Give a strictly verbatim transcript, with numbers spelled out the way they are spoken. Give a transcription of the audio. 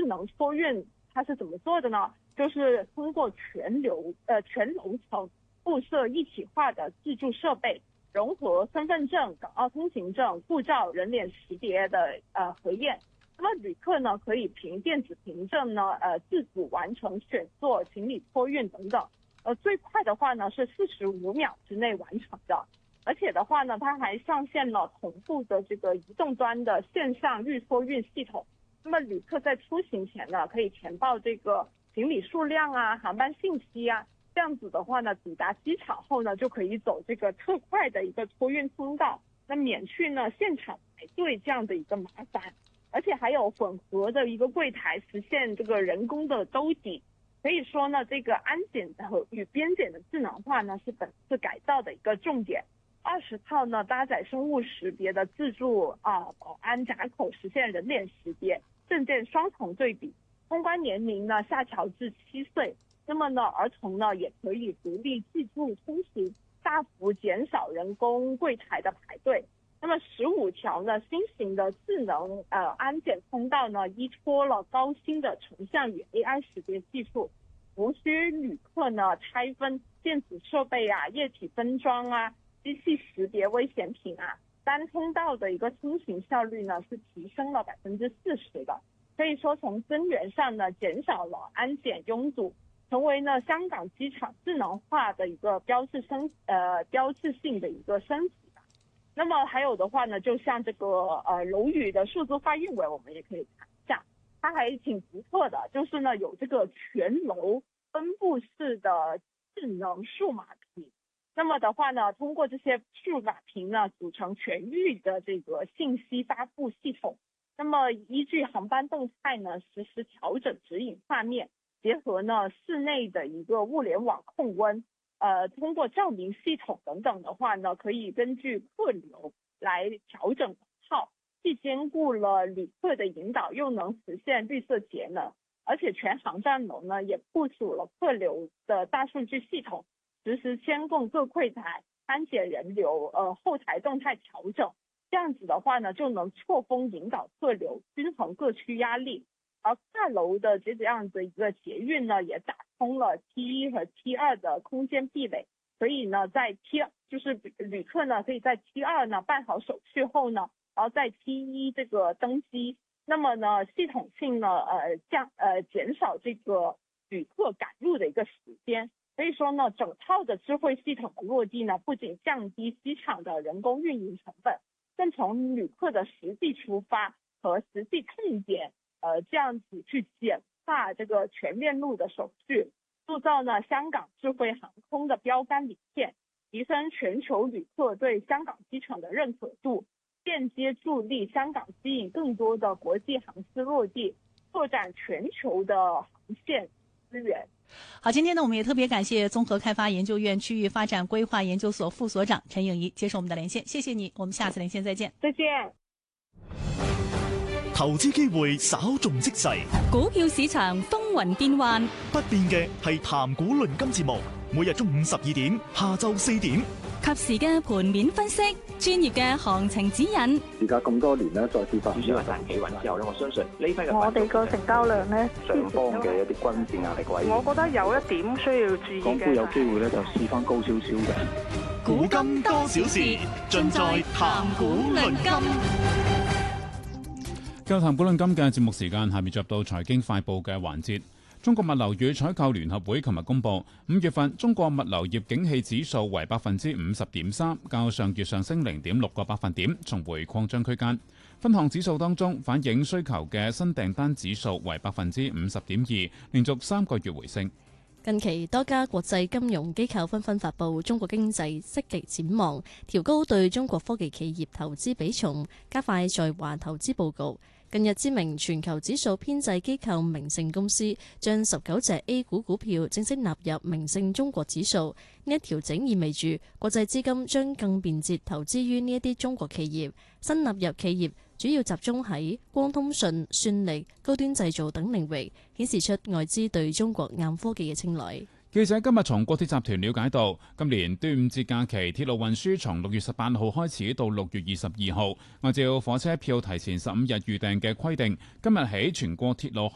能托运它是怎么做的呢？就是通过全流呃全楼层布设一体化的自助设备，融合身份证、港澳通行证、护照、人脸识别的呃核验。那么旅客呢可以凭电子凭证呢呃自主完成选座、行李托运等等。呃，最快的话呢是四十五秒之内完成的，而且的话呢，它还上线了同步的这个移动端的线上预托运系统。那么旅客在出行前呢，可以填报这个行李数量啊、航班信息啊，这样子的话呢，抵达机场后呢，就可以走这个特快的一个托运通道，那免去呢现场排队这样的一个麻烦，而且还有混合的一个柜台，实现这个人工的兜底。可以说呢，这个安检和与边检的智能化呢是本次改造的一个重点。二十套呢搭载生物识别的自助啊保安闸口，实现人脸识别、证件双重对比。通关年龄呢下调至七岁，那么呢儿童呢也可以独立记住通行，大幅减少人工柜台的排队。那么十五条呢新型的智能呃安检通道呢依托了高新的成像与 A I 识别技术，无需旅客呢拆分电子设备啊、液体分装啊、机器识别危险品啊，单通道的一个通行效率呢是提升了百分之四十的。可以说从根源上呢减少了安检拥堵，成为呢香港机场智能化的一个标志升呃标志性的一个升级。那么还有的话呢，就像这个呃楼宇的数字化运维，我们也可以看一下，它还挺独特的，就是呢有这个全楼分布式的智能数码屏。那么的话呢，通过这些数码屏呢，组成全域的这个信息发布系统。那么依据航班动态呢，实时调整指引画面，结合呢室内的一个物联网控温。呃，通过照明系统等等的话呢，可以根据客流来调整号，既兼顾了旅客的引导，又能实现绿色节能。而且全航站楼呢也部署了客流的大数据系统，实时监控各柜台、安检人流、呃后台动态调整。这样子的话呢，就能错峰引导客流，均衡各区压力。而跨楼的这样的一个捷运呢，也打通了 T 一和 T 二的空间壁垒，所以呢，在 T 就是旅客呢可以在 T 二呢办好手续后呢，然后在 T 一这个登机，那么呢系统性呢呃降呃减少这个旅客赶路的一个时间。所以说呢，整套的智慧系统的落地呢，不仅降低机场的人工运营成本，更从旅客的实际出发和实际痛点。呃，这样子去简化这个全链路的手续，塑造呢香港智慧航空的标杆理念，提升全球旅客对香港机场的认可度，间接助力香港吸引更多的国际航司落地，拓展全球的航线资源。 好，今天呢，我们也特别感谢综合开发研究院区域发展规划研究所副所长陈颖仪接受我们的连线，谢谢你，我们下次连线再见。 再见。 投資機會稍縱即逝， 股票市場風雲變幻， 不變嘅係談股論金節目，每日中午十二點，下晝四點， 及時嘅盤面分析，專業嘅行情指引。 而家咁多年咧，再次發主要係彈企穩之後咧，我相信呢批嘅我哋個成交量咧， 上方嘅一啲均線壓力位， 我覺得有一點需要注意嘅。 港股有機會咧就試翻高少少嘅。 股金多少事，盡在談股論金。 今日談股論金嘅節目時間，下面進入到財經快報嘅環節。中國物流與採購聯合會琴日公佈，五月份中國物流業景氣指數為百分之五十點三，較上月上升零點六個百分點，重回擴張區間。分項指數當中，反映需求嘅新訂單指數為百分之五十點二，連續三個月回升。 近期多家國際金融機構紛紛發布中國經濟積極展望，調高對中國科技企業投資比重，加快在華投資報告。近日知名全球指數編製機構明晟公司將十九隻 A 股股票正式納入明晟中國指數，呢一調整意味住國際資金將更便捷投資於呢一啲中國企業。新納入企業主要集中喺光通訊、算力、高端製造等領域，顯示出外資對中國硬科技嘅青睞。 記者今日從國鐵集團了解到，今年端午節假期鐵路運輸從六月十八號開始到六月二十二號，按照火車票提前十五日預訂嘅規定，今日起全國鐵路